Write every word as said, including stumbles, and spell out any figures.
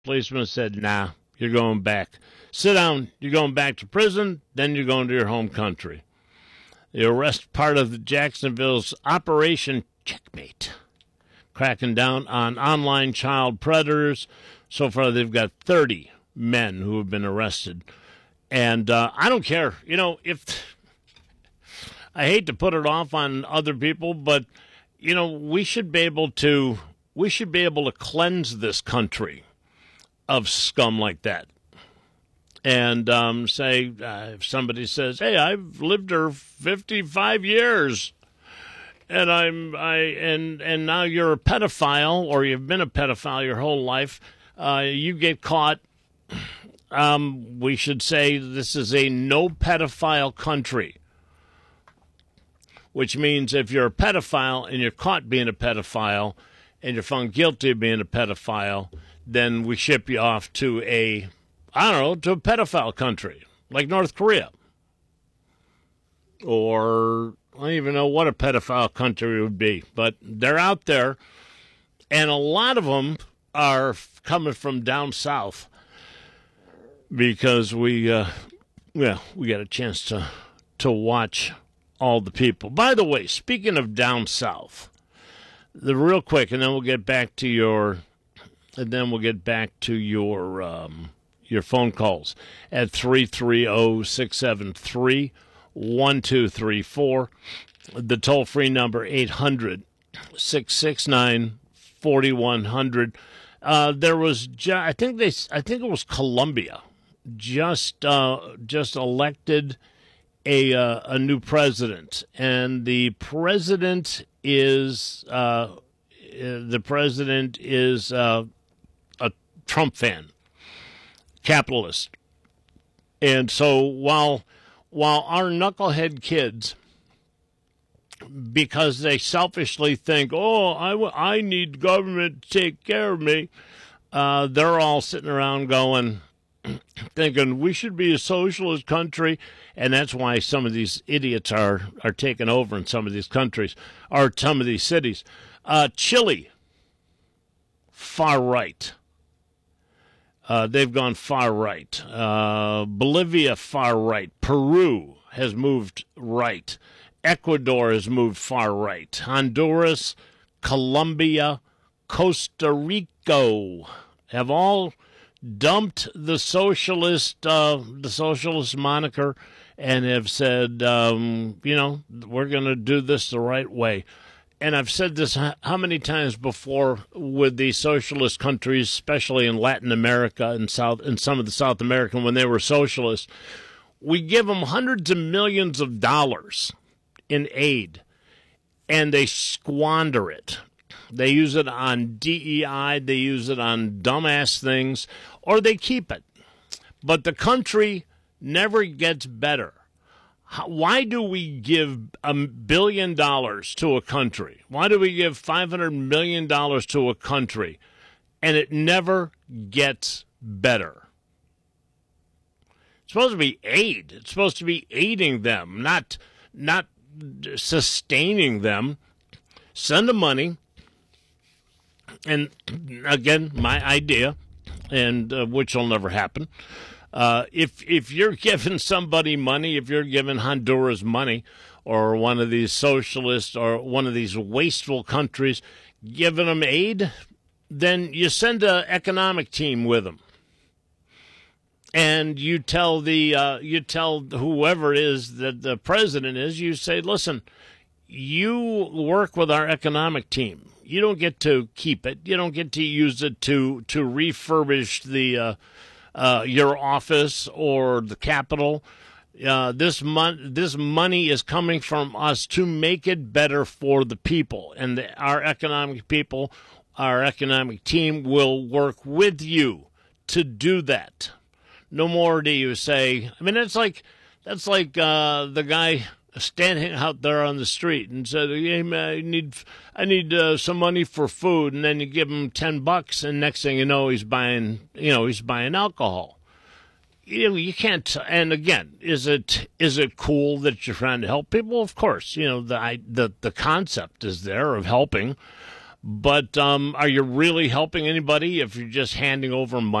Policeman said, nah, you're going back. Sit down, you're going back to prison, then you're going to your home country. The arrest part of the Jacksonville's Operation Checkmate, cracking down on online child predators. So far, they've got thirty men who have been arrested. And uh, I don't care. You know, if I hate to put it off on other people, but, you know, we should be able to, we should be able to cleanse this country of scum like that. And um, say, uh, if somebody says, hey, I've lived here fifty-five years, and I'm I and and now you're a pedophile, or you've been a pedophile your whole life, uh, you get caught. Um, we should say this is a no pedophile country, which means if you're a pedophile and you're caught being a pedophile and you're found guilty of being a pedophile, then we ship you off to a, I don't know, to a pedophile country like North Korea. Or I don't even know what a pedophile country would be, but they're out there, and a lot of them are coming from down south because we, uh, well, we got a chance to to watch all the people. By the way, speaking of down south, the real quick, and then we'll get back to your, and then we'll get back to your um, your phone calls at three three zero, six seven three, one two three four. The toll-free number, eight hundred, six six nine, four one zero zero. Uh, there was, ju- I think they, I think it was Colombia, just uh, just elected a uh, a new president, and the president is uh, the president is uh, a Trump fan, capitalist, and so while while our knucklehead kids, because they selfishly think, oh, I, w- I need government to take care of me, uh, they're all sitting around going, thinking we should be a socialist country, and that's why some of these idiots are, are taking over in some of these countries, or some of these cities. Uh, Chile, far right. Uh, they've gone far right. Uh, Bolivia, far right. Peru has moved right. Ecuador has moved far right. Honduras, Colombia, Costa Rica have all dumped the socialist, uh, the socialist moniker, and have said, um, you know, we're going to do this the right way. And I've said this how many times before with the socialist countries, especially in Latin America and South, and some of the South American when they were socialists, we give them hundreds of millions of dollars in aid, and they squander it. They use it on D E I, they use it on dumbass things, or they keep it. But the country never gets better. How, why do we give a billion dollars to a country? Why do we give five hundred million dollars to a country, and it never gets better? It's supposed to be aid. It's supposed to be aiding them, not not sustaining them. Send them money. And again, my idea, and uh, which will never happen, uh, if if you're giving somebody money, if you're giving Honduras money, or one of these socialists or one of these wasteful countries, giving them aid, then you send an economic team with them. And you tell the uh, you tell whoever it is that the president is, you say, listen, you work with our economic team. You don't get to keep it. You don't get to use it to to refurbish the uh, uh, your office or the Capitol. Uh, this mon- this money is coming from us to make it better for the people, and the, our economic people, our economic team will work with you to do that. No more do you say, I mean, that's like, that's like uh, the guy standing out there on the street and said, hey, man, I need, I need uh, some money for food. And then you give him ten bucks, and next thing you know, he's buying, you know, he's buying alcohol. You know, you can't, and again, is it, is it cool that you're trying to help people? Of course, you know, the, the, the concept is there of helping, But um, are you really helping anybody if you're just handing over money?